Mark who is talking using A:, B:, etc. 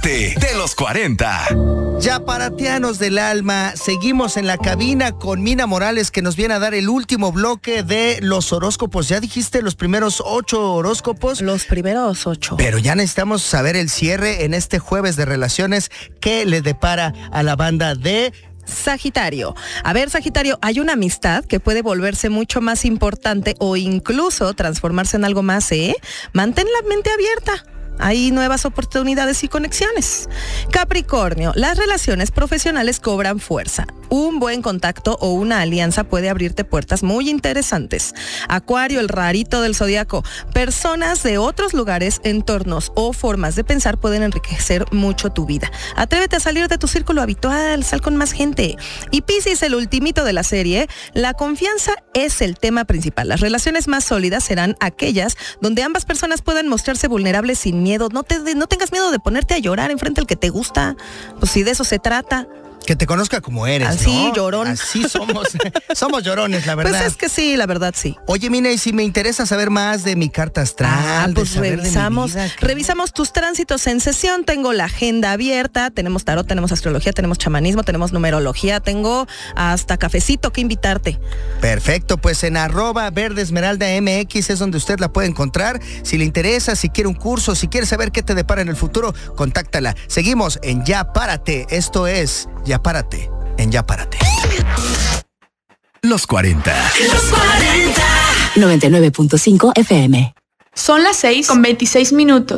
A: Párate de los 40.
B: Ya paratianos del alma, seguimos en la cabina con Mina Morales, que nos viene a dar el último bloque de los horóscopos. ¿Ya dijiste los primeros 8 horóscopos?
C: Los primeros 8.
B: Pero ya necesitamos saber el cierre en este jueves de relaciones. ¿Qué le depara a la banda de
C: Sagitario? A ver, Sagitario, hay una amistad que puede volverse mucho más importante o incluso transformarse en algo más, Mantén la mente abierta. Hay nuevas oportunidades y conexiones. Capricornio, las relaciones profesionales cobran fuerza. Un buen contacto o una alianza puede abrirte puertas muy interesantes. Acuario, el rarito del zodiaco. Personas de otros lugares, entornos o formas de pensar pueden enriquecer mucho tu vida. Atrévete a salir de tu círculo habitual, sal con más gente. Y Piscis, el ultimito de la serie. La confianza es el tema principal. Las relaciones más sólidas serán aquellas donde ambas personas puedan mostrarse vulnerables sin miedo. No tengas miedo de ponerte a llorar enfrente al que te gusta. Pues si de eso se trata.
B: Que te conozca como eres,
C: así,
B: ¿no?
C: llorón.
B: Así somos. Somos llorones, la verdad.
C: Pues es que sí, la verdad sí.
B: Oye, Mina, y si me interesa saber más de mi carta astral,
C: pues revisamos,
B: de mi vida,
C: revisamos tus tránsitos en sesión. Tengo la agenda abierta, tenemos tarot, tenemos astrología, tenemos chamanismo, tenemos numerología, tengo hasta cafecito que invitarte.
B: Perfecto, pues en @verdesmeraldamx es donde usted la puede encontrar. Si le interesa, si quiere un curso, si quiere saber qué te depara en el futuro, contáctala. Seguimos en Ya Párate. Esto es Ya Párate, en Ya Párate.
A: Los 40.
D: Los 40.
E: 99.5 FM.
F: Son las 6:26.